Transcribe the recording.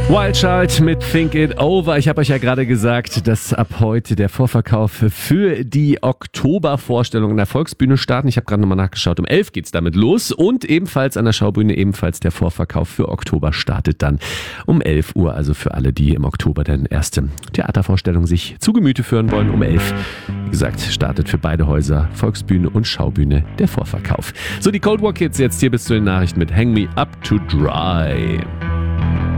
Wild Child mit Think It Over. Ich habe euch ja gerade gesagt, dass ab heute der Vorverkauf für die Oktobervorstellung in der Volksbühne starten. Ich habe gerade nochmal nachgeschaut. Um 11 geht's damit los und ebenfalls an der Schaubühne ebenfalls der Vorverkauf für Oktober startet dann um 11 Uhr. Also für alle, die im Oktober dann erste Theatervorstellung sich zu Gemüte führen wollen, um 11. Wie gesagt, startet für beide Häuser, Volksbühne und Schaubühne, der Vorverkauf. So, die Cold War Kids jetzt hier bis zu den Nachrichten mit Hang Me Up to Dry.